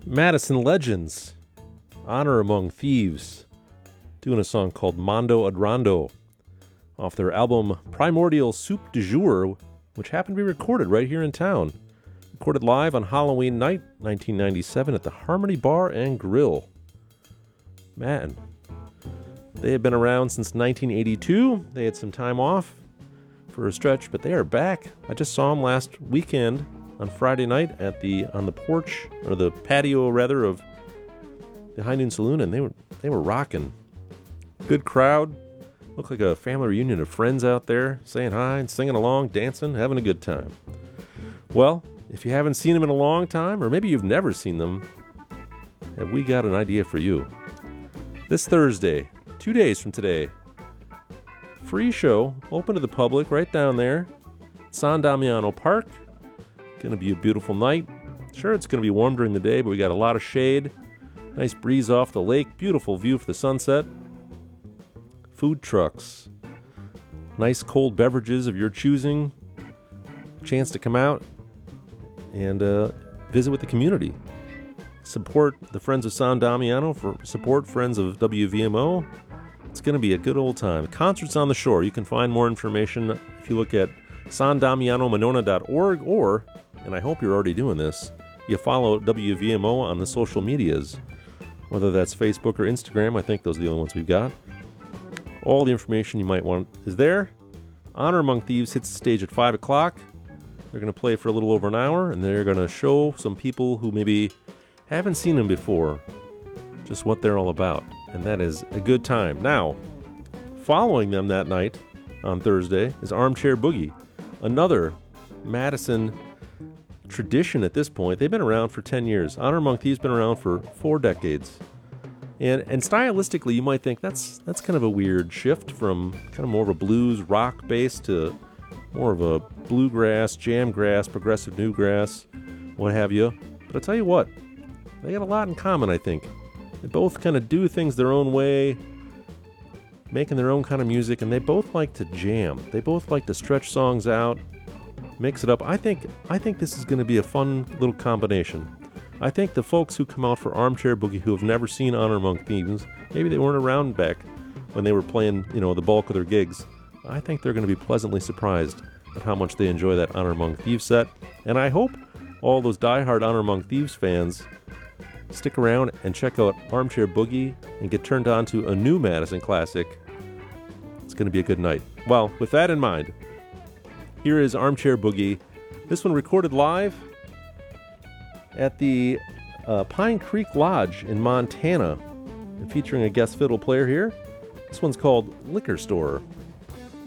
Madison Legends, Honor Among Thieves, doing a song called Mondo Adrondo off their album Primordial Soup du Jour, which happened to be recorded right here in town. Recorded live on Halloween night, 1997 at the Harmony Bar and Grill. Man, they have been around since 1982. They had some time off for a stretch, but they are back. I just saw them last weekend on Friday night on the porch, or the patio rather, of the High Noon Saloon, and they were rocking. Good crowd. Looked like a family reunion of friends out there saying hi and singing along, dancing, having a good time. Well, if you haven't seen them in a long time, or maybe you've never seen them, have we got an idea for you. This Thursday, 2 days from today, free show, open to the public, right down there, San Damiano Park. Going to be a beautiful night. Sure, it's going to be warm during the day, but we got a lot of shade. Nice breeze off the lake, beautiful view for the sunset. Food trucks, nice cold beverages of your choosing, chance to come out and visit with the community. Support the Friends of San Damiano, support Friends of WVMO. It's going to be a good old time. Concerts on the Shore. You can find more information if you look at sandamianomonona.org, or, and I hope you're already doing this, you follow WVMO on the social medias, whether that's Facebook or Instagram. I think those are the only ones we've got. All the information you might want is there. Honor Among Thieves hits the stage at 5 o'clock. They're going to play for a little over an hour, and they're going to show some people who maybe haven't seen them before just what they're all about. And that is a good time. Now, following them that night on Thursday is Armchair Boogie, another Madison tradition at this point. They've been around for 10 years. Honor Among Thieves been around for 4 decades. And stylistically, you might think that's kind of a weird shift from kind of more of a blues rock base to more of a bluegrass, jamgrass, progressive newgrass, what have you. But I'll tell you what, they got a lot in common, I think. They both kind of do things their own way, making their own kind of music, and they both like to jam. They both like to stretch songs out, mix it up. I think this is going to be a fun little combination. I think the folks who come out for Armchair Boogie who have never seen Honor Among Thieves, maybe they weren't around back when they were playing, the bulk of their gigs, I think they're going to be pleasantly surprised at how much they enjoy that Honor Among Thieves set. And I hope all those diehard Honor Among Thieves fans stick around and check out Armchair Boogie and get turned on to a new Madison classic. It's going to be a good night. Well, with that in mind, here is Armchair Boogie. This one recorded live at the Pine Creek Lodge in Montana, and featuring a guest fiddle player here. This one's called Liquor Store.